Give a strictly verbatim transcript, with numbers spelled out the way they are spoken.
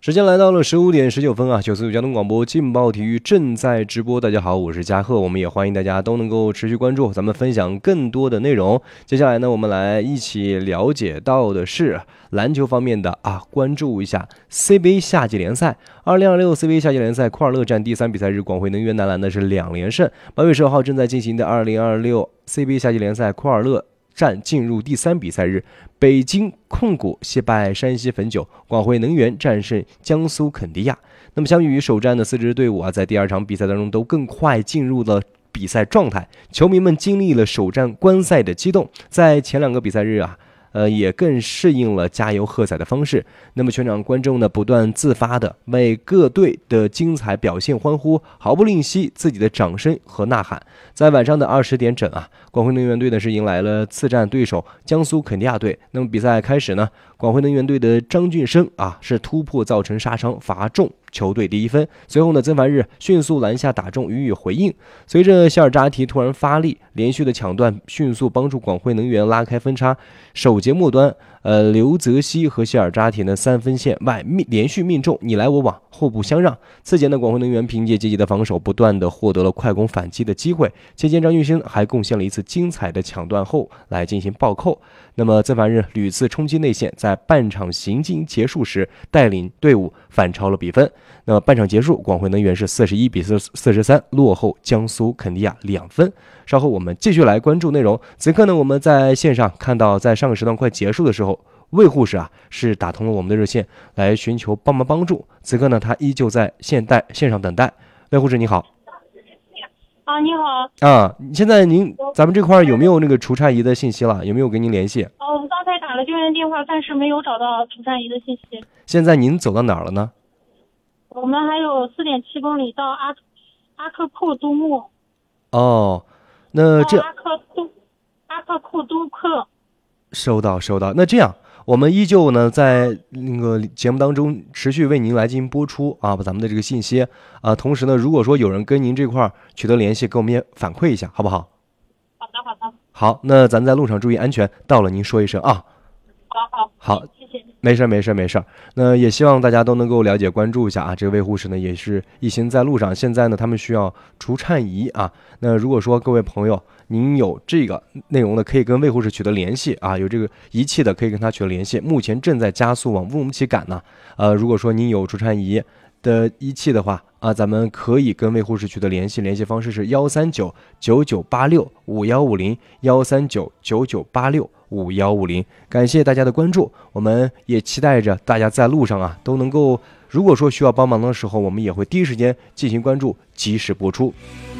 时间来到了十五点十九分啊，九四五交通广播劲爆体育正在直播。大家好，我是嘉贺，我们也欢迎大家都能够持续关注，咱们分享更多的内容。接下来呢，我们来一起了解到的是篮球方面的啊，关注一下 C B A 夏季联赛。二零二六 C B A 夏季联赛库尔勒站第三比赛日，广汇能源男篮呢是两连胜。八月十二号正在进行的二零二六 C B A 夏季联赛库尔勒战进入第三比赛日，北京控股惜败山西汾酒，广汇能源战胜江苏肯迪亚。那么相比于首战的四支队伍啊，在第二场比赛当中都更快进入了比赛状态，球迷们经历了首战观赛的激动，在前两个比赛日啊。呃，也更适应了加油喝彩的方式。那么全场观众呢，不断自发的为各队的精彩表现欢呼，毫不吝惜自己的掌声和呐喊。在晚上的二十点整啊，广汇能源队呢是迎来了次战对手江苏肯迪亚队。那么比赛开始呢，广汇能源队的张俊生啊是突破造成杀伤，罚中球队第一分。随后呢，曾凡日迅速篮下打中予以回应。随着希尔扎提突然发力，连续的抢断迅速帮助广汇能源拉开分差。首节末端，呃，刘泽西和希尔扎提呢三分线外命连续命中，你来我往，互不相让。次节呢，广汇能源凭借积极的防守，不断的获得了快攻反击的机会。期间，张俊生还贡献了一次精彩的抢断后来进行暴扣。那么曾凡日屡次冲击内线，在半场行进结束时带领队伍反超了比分。那么半场结束，广汇能源是四十一比四十三落后江苏肯迪亚两分。稍后我们继续来关注内容。此刻呢，我们在线上看到，在上个时段快结束的时候，魏护士啊是打通了我们的热线来寻求帮忙帮助。此刻呢，他依旧在线待线上等待。魏护士你好。 啊，你好。 啊，现在您咱们这块有没有那个除颤仪的信息了？有没有跟您联系？ 哦，我们刚才打了救援电话，但是没有找到除颤仪的信息。 现在您走到哪儿了呢？ 我们还有四点七公里到阿阿克库都木。 哦，那这阿克都阿克库都克。 收到收到。那这样，我们依旧呢在那个节目当中持续为您来进行播出啊，把咱们的这个信息啊，同时呢，如果说有人跟您这块取得联系，给我们也反馈一下，好不好？ 好的好的。 好，那咱在路上注意安全，到了您说一声啊。 好好好， 谢谢。 没事没事没事。那也希望大家都能够了解关注一下啊，这个魏护士呢也是一行在路上，现在呢他们需要除颤仪啊。那如果说各位朋友您有这个内容的，可以跟魏护士取得联系啊，有这个仪器的可以跟他取得联系，目前正在加速往乌鲁木齐赶呢。呃，如果说您有除颤仪的仪器的话啊，咱们可以跟魏护士取得联系，联系方式是幺三九九九八六五幺五零幺三九九九八六五幺五零。感谢大家的关注，我们也期待着大家在路上啊都能够，如果说需要帮忙的时候，我们也会第一时间进行关注，及时播出。